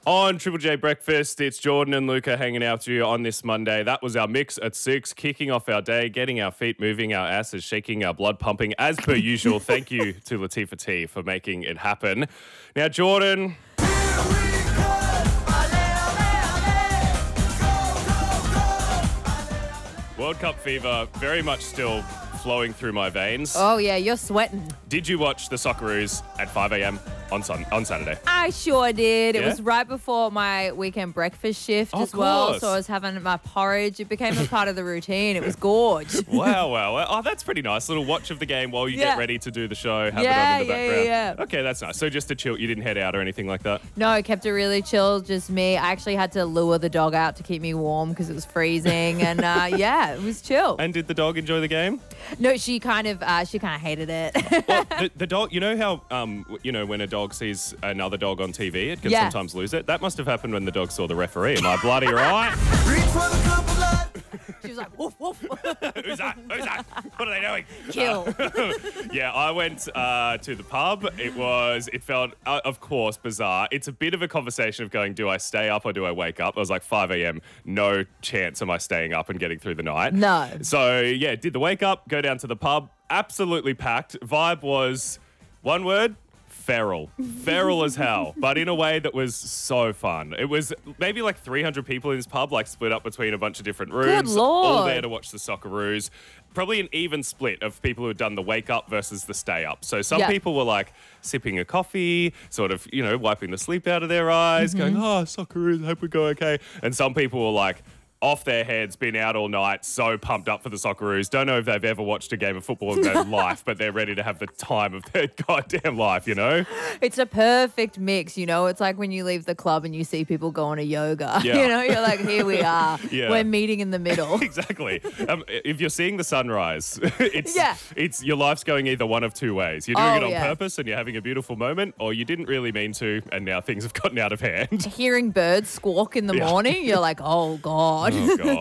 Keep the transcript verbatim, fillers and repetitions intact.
On Triple J Breakfast, it's Jordan and Luca hanging out with you on this Monday. That was our mix at six, kicking off our day, getting our feet moving, our asses shaking, our blood pumping, as per usual. Thank you to Latifah T for making it happen. Now, Jordan... World Cup fever very much still flowing through my veins. Oh, yeah, you're sweating. Did you watch the Socceroos at five a.m. on sun- on Saturday? I sure did. It Yeah? was right before my weekend breakfast shift Of as well. course. So I was having my porridge. It became a part of the routine. It was gorge. Wow, wow. wow. Oh, that's pretty nice. Little watch of the game while you Yeah. get ready to do the show. Have Yeah, it on in the yeah, background. yeah, yeah. Okay, that's nice. So just to chill, you didn't head out or anything like that? No, kept it really chill, just me. I actually had to lure the dog out to keep me warm because it was freezing. And uh, yeah, it was chill. And did the dog enjoy the game? No, she kind of uh, she kind of hated it. Well, the, the dog, you know how, um, w- you know, when a dog sees another dog on T V, it can Yeah. sometimes lose it? That must have happened when the dog saw the referee. Am I bloody right? She was like, woof, woof. Who's that? Who's that? What are they doing? Kill. Yeah, I went uh, to the pub. It was, it felt, uh, of course, bizarre. It's a bit of a conversation of going, do I stay up or do I wake up? I was like, five a.m., no chance am I staying up and getting through the night. No. So, yeah, did the wake up, go down to the pub, absolutely packed. Vibe was, one word, feral. Feral as hell, but in a way that was so fun. It was maybe like three hundred people in this pub, like split up between a bunch of different rooms. Lord. All there to watch the Socceroos. Probably an even split of people who had done the wake up versus the stay up. So some Yeah. people were like sipping a coffee, sort of, you know, wiping the sleep out of their eyes, going, oh, Socceroos, hope we go okay. And some people were like, off their heads, been out all night, so pumped up for the Socceroos. Don't know if they've ever watched a game of football in their life, but they're ready to have the time of their goddamn life, you know? It's a perfect mix, you know. It's like when you leave the club and you see people going to yoga. Yeah. You know, you're like, here we are. Yeah. We're meeting in the middle. Exactly. Um, if you're seeing the sunrise, it's Yeah. it's your life's going either one of two ways. You're doing Oh, it on yeah. purpose and you're having a beautiful moment, or you didn't really mean to, and now things have gotten out of hand. Hearing birds squawk in the Yeah. morning, you're like, oh, God. Oh, God.